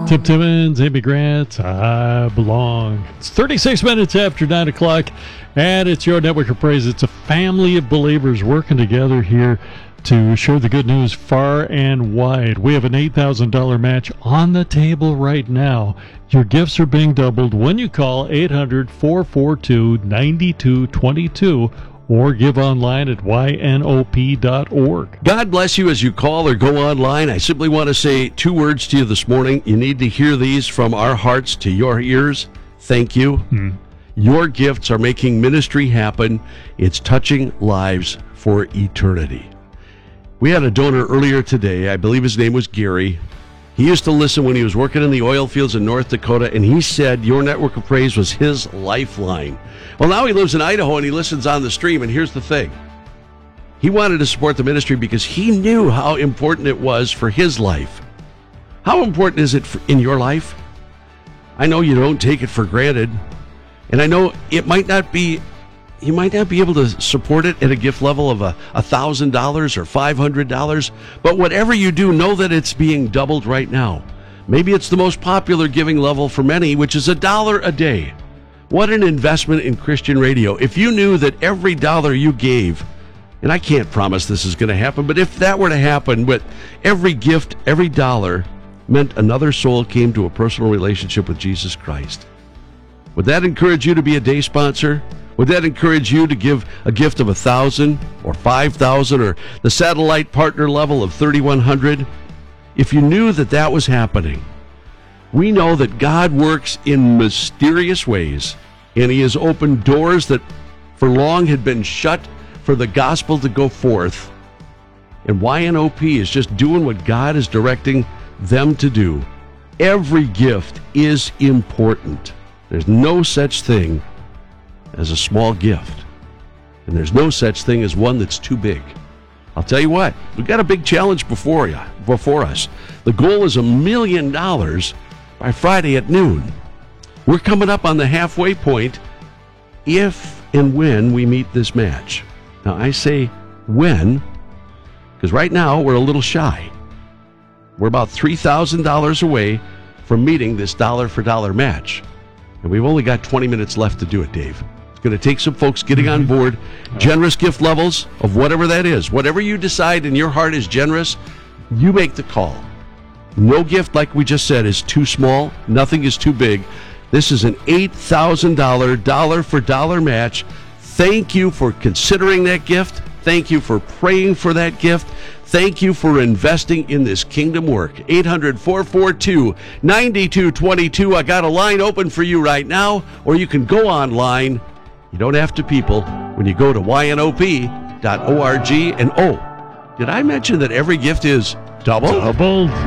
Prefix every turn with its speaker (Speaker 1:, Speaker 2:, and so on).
Speaker 1: Tim Timmons, Amy Grant, I belong. It's 36 minutes after 9 o'clock, and it's your Network of Praise. It's a family of believers working together here to share the good news far and wide. We have an $8,000 match on the table right now. Your gifts are being doubled when you call 800-442-9222 or give online at ynop.org.
Speaker 2: God bless you as you call or go online. I simply want to say two words to you this morning. You need to hear these from our hearts to your ears. Thank you. Your gifts are making ministry happen. It's touching lives for eternity. We had a donor earlier today. I believe his name was Gary. He used to listen when he was working in the oil fields in North Dakota, and he said your Network of Praise was his lifeline. Well, now he lives in Idaho, and he listens on the stream, and here's the thing. He wanted to support the ministry because he knew how important it was for his life. How important is it in your life? I know you don't take it for granted, and I know it might not be... You might not be able to support it at a gift level of $1,000 or $500, but whatever you do, know that it's being doubled right now. Maybe it's the most popular giving level for many, which is $1 a day. What an investment in Christian radio. If you knew that every dollar you gave, and I can't promise this is going to happen, but if that were to happen, but every gift, every dollar meant another soul came to a personal relationship with Jesus Christ. Would that encourage you to be a day sponsor? Would that encourage you to give a gift of $1,000 or $5,000 or the satellite partner level of $3,100? If you knew that that was happening, we know that God works in mysterious ways, and He has opened doors that for long had been shut for the gospel to go forth. And YNOP is just doing what God is directing them to do. Every gift is important. There's no such thing as a small gift. And there's no such thing as one that's too big. I'll tell you what, we've got a big challenge before us. The goal is $1 million by Friday at noon. We're coming up on the halfway point if and when we meet this match. Now, I say when, because right now we're a little shy. We're about $3,000 away from meeting this dollar-for-dollar match. And we've only got 20 minutes left to do it, Dave. It's going to take some folks getting on board. Generous gift levels of whatever that is. Whatever you decide in your heart is generous, you make the call. No gift, like we just said, is too small. Nothing is too big. This is an $8,000 dollar-for-dollar match. Thank you for considering that gift. Thank you for praying for that gift. Thank you for investing in this kingdom work. 800-442-9222. I got a line open for you right now, or you can go online. You don't have to people when you go to ynop.org. And did I mention that every gift is doubled?
Speaker 1: Doubled.